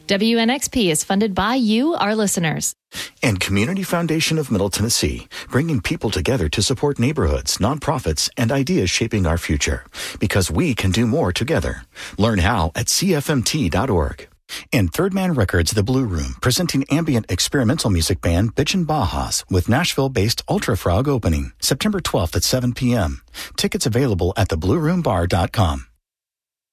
WNXP is funded by you, our listeners. And Community Foundation of Middle Tennessee, bringing people together to support neighborhoods, nonprofits, and ideas shaping our future. Because we can do more together. Learn how at cfmt.org. And Third Man Records The Blue Room, presenting ambient experimental music band Bitchin' Bajas with Nashville-based Ultra Frog opening, September 12th at 7 p.m. Tickets available at theblueroombar.com.